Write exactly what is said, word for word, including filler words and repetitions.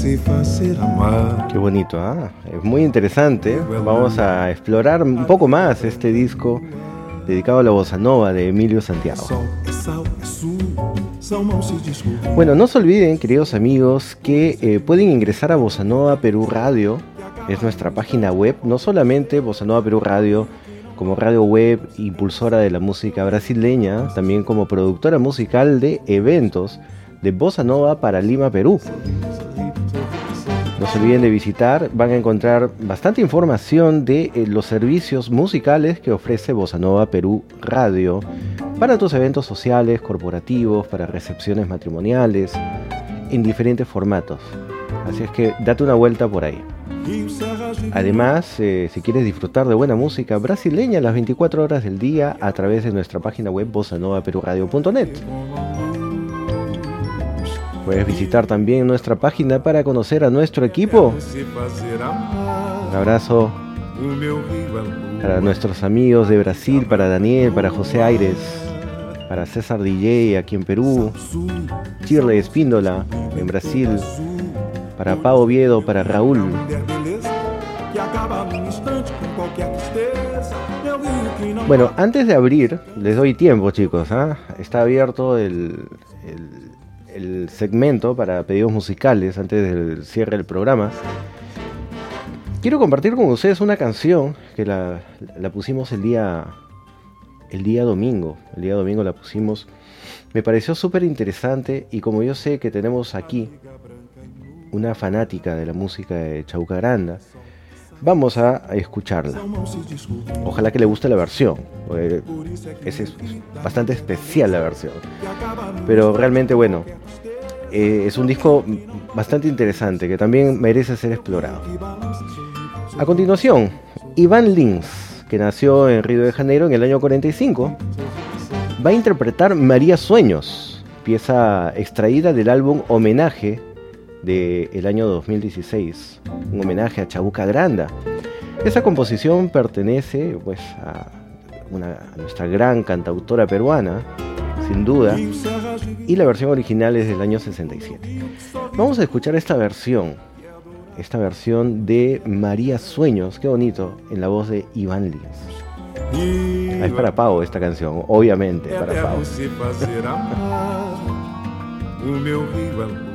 Qué bonito, ¿ah? ¿eh? Es muy interesante. Vamos a explorar un poco más este disco dedicado a la bossa nova de Emilio Santiago. Bueno, no se olviden, queridos amigos, que eh, pueden ingresar a Bossa Nova Perú Radio. Es nuestra página web, no solamente Bossa Nova Perú Radio como radio web impulsora de la música brasileña, también como productora musical de eventos de Bossa Nova para Lima, Perú. No se olviden de visitar, van a encontrar bastante información de eh, los servicios musicales que ofrece Bossa Nova Perú Radio para tus eventos sociales, corporativos, para recepciones matrimoniales, en diferentes formatos. Así es que date una vuelta por ahí. Además, eh, si quieres disfrutar de buena música brasileña las veinticuatro horas del día a través de nuestra página web bossa nova peru radio punto net. Puedes visitar también nuestra página para conocer a nuestro equipo. Un abrazo para nuestros amigos de Brasil, para Daniel, para José Aires, para César D J aquí en Perú, Shirley Espíndola en Brasil, para Pau Oviedo, para Raúl. Bueno, antes de abrir, les doy tiempo, chicos, ¿eh? Está abierto el, el el segmento para pedidos musicales antes del cierre del programa. Quiero compartir con ustedes una canción que la, la pusimos el día el día domingo. El día domingo la pusimos. Me pareció súper interesante y como yo sé que tenemos aquí una fanática de la música de Chauca Granda, vamos a, a escucharla. Ojalá que le guste la versión. Es, es bastante especial la versión. Pero realmente, bueno, eh, es un disco bastante interesante que también merece ser explorado. A continuación, Iván Lins, que nació en Río de Janeiro en el año cuarenta y cinco, va a interpretar María Sueños, pieza extraída del álbum Homenaje del año dos mil dieciséis, un homenaje a Chauca Granda. Esa composición pertenece pues a, una, a nuestra gran cantautora peruana, sin duda, y la versión original es del año sesenta y siete. Vamos a escuchar esta versión, esta versión de María Sueños, qué bonito, en la voz de Iván Lins. Ah, es para Pau esta canción, obviamente, para Pau.